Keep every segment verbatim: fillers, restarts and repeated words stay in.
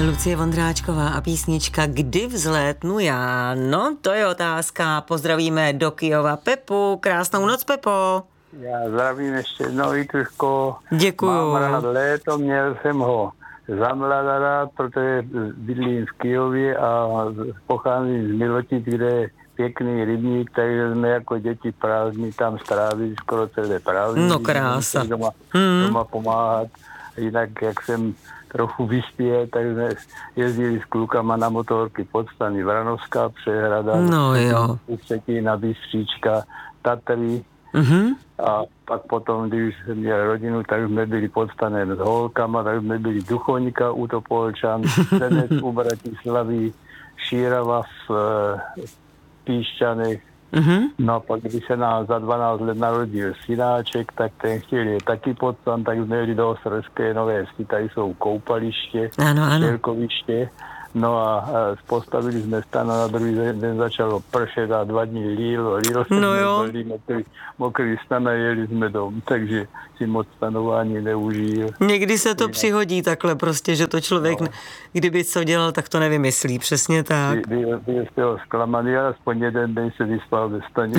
Lucie Vondráčková a písnička Kdy vzlétnu já? No, to je otázka. Pozdravíme do Kyjova Pepu. Krásnou noc, Pepo. Já zdravím ještě jednou, Vítruško. Děkuju. Mám rád léto, měl jsem ho za mladá rád, protože bydlím v Kyjově a pocházím z Milotic, kde je pěkný rybník, takže jsme jako děti prázdní tam strávili skoro celé prázdní. No krása. Doma, hmm. doma pomáhat. Jinak, jak jsem trochu vyspěl, tak jsme jezdili s klukama na motorky pod stany Vranovská přehrada, no jo. Ústetína, Bystříčka, Tatry. Mm-hmm. A pak potom, když jsem měl rodinu, tak jsme byli pod stanem s holkama, tak jsme byli Duchoňka u Topolčan, Senec u Bratislavy, Šírava v e, Píšťanech. Mm-hmm. No a pak, když se nám za dvanáct let narodil synáček, tak ten chtěl je taky pod stan, tak jsme jeli do Ostrovské Nové Vsi, tady jsou koupaliště, ano, ano. štěrkoviště. No a, a postavili jsme stan a na druhý den začalo pršet a dva dní lílo, lílo se no jo. byli mokrý, mokrý stan a jeli jsme domů, takže si moc stanování neužil. Někdy se to přihodí takhle prostě, že to člověk, no. kdyby co dělal, tak to nevymyslí, přesně tak. Vy, vy, vy jste ho zklamaný, ale aspoň jeden den se vyspal ve staně.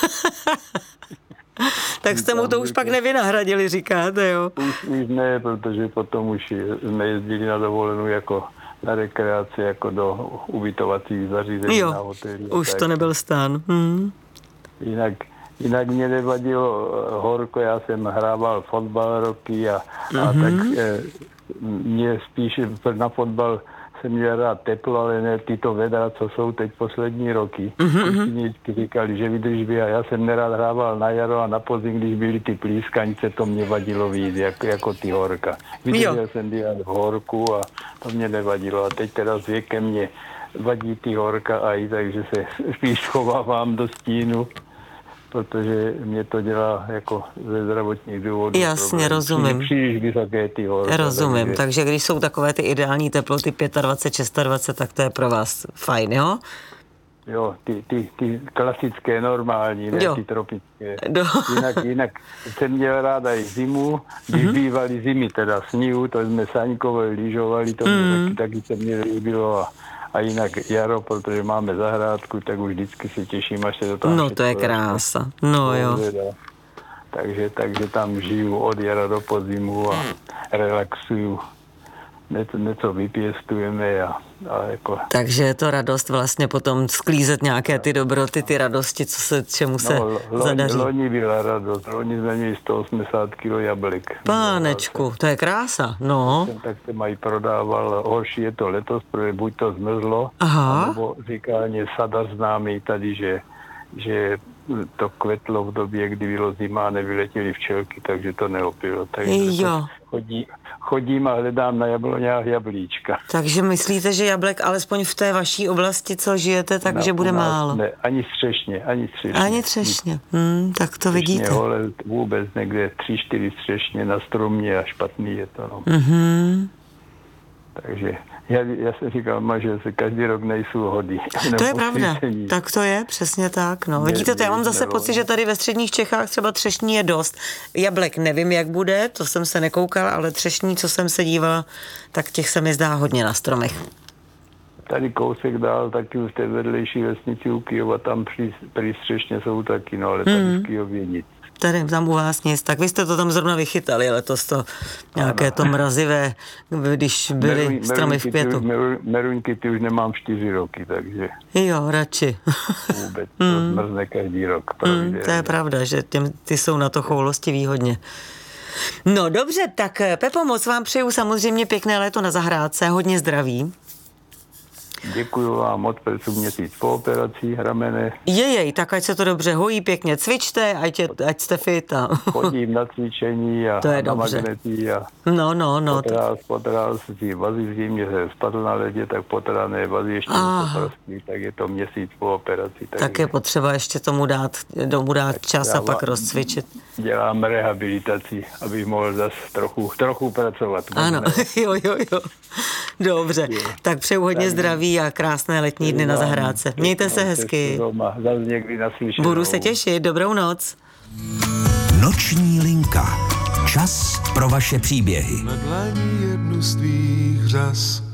Tak jste mu to už pak nevynahradili, říkáte, jo? Už, už ne, protože potom už jsme jezdili na dovolenou jako na rekreaci, jako do ubytovacích zařízení jo, na hotelu. Už tak. To nebyl stan. Hmm. Jinak, jinak mě nevadilo horko, já jsem hrával fotbal roky a, mm-hmm. a tak e, mě spíš na fotbal jsem měl rád teplo, ale ne tyto vedra, co jsou teď poslední roky. Mm-hmm. Říkali, že vydrží a já jsem nerad hrával na jaro a na podzim, když byly ty plískanice, to mě vadilo víc, jako, jako ty horka. Vydržel jsem dělat v horku a to mě nevadilo. A teď teda s věkem mě vadí ty horka a i takže se spíš schovávám do stínu, protože mě to dělá jako ze zdravotních důvodů. Jasně, problém. rozumím. Příliš vysoké ty horka. Rozumím, takže... takže když jsou takové ty ideální teploty dvacet pět, dvacet šest, tak to je pro vás fajn, jo? Jo, ty, ty, ty klasické, normální, ne jo. Ty tropické. Do... Jinak, jinak jsem měl ráda i zimu, když mm-hmm. bývaly zimy, teda sníhu, to jsme saňkovali, lyžovali, to mm. taky, taky se mně líbilo a A jinak jaro, protože máme zahrádku, tak už vždycky se těším, až se to tam... No to je krása, no jo. Takže, takže tam žiju od jara do podzimu a relaxuju. Něco, něco vypěstujeme a, a jako... Takže je to radost vlastně potom sklízet nějaké ty dobroty, ty radosti, co se, čemu se no, lo, zadaří. Loni byla radost, loni jsme měli sto osmdesát kilo jablek. Pánečku, to je krása, no. Tak se mají prodával, horší je to letos, protože buď to zmrzlo, aha. nebo říká mě sadař známý tady, že, že to kvetlo v době, kdy bylo zima a nevyletěly včelky, takže to neopilo. Takže jo. Chodí, chodím a hledám na jabloňách jablíčka. Takže myslíte, že jablek alespoň v té vaší oblasti, co žijete, takže no, bude málo? Ne, ani střešně, ani střešně. Ani třešně, hmm, tak to střešně, vidíte. Hole, vůbec někde tři, čtyři střešně na stromě a špatný je to. No. Mm-hmm. Takže já, já jsem říkal, že se každý rok nejsou hody. To je pravda, tak to je, přesně tak. No. Vidíte, to já mám zase pocit, že tady ve středních Čechách třeba třešní je dost. Jablek nevím, jak bude, to jsem se nekoukala, ale třešní, co jsem se dívala, tak těch se mi zdá hodně na stromech. Tady kousek dál, taky v té vedlejší vesnici u Kyjova, tam při, při střešně jsou taky, no ale tady hmm. v Kyjově nic. Tady tam u vás nic, tak vy jste to tam zrovna vychytali letos to nějaké ano. to mrazivé, když byly Meruň, stromy v květu. Meruňky ty už nemám čtyři roky, takže... Jo, radši. Vůbec, to mm. zmrzne každý rok. Mm, to je pravda, že těm, ty jsou na to choulosti výhodně. No dobře, tak Pepo, moc vám přeju samozřejmě pěkné léto na zahrádce, hodně zdraví. Děkuju vám moc, protože měsíc po operaci ramene. Jejej, tak ať se to dobře hojí, pěkně cvičte, ať, je, ať jste fit. A... Chodím na cvičení a, to je a na dobře. magnety a no, no, no. Potral, potral si vazy v zimě, se spadl na ledě, tak potrané vazy ještě prostý, tak je to měsíc po operaci. Tak, tak je potřeba ještě tomu dát, domů dát čas a pak rozcvičit. Dělám rehabilitaci, abych mohl zase trochu, trochu pracovat. Ano, jo, jo, jo. Dobře, je. Tak přeju hodně tak zdraví a krásné letní dny na zahrádce. Mějte se hezky. Zase někdy naslyšenou. Budu se těšit, dobrou noc. Noční linka. Čas pro vaše příběhy. Na dlaní jednu z tvých řas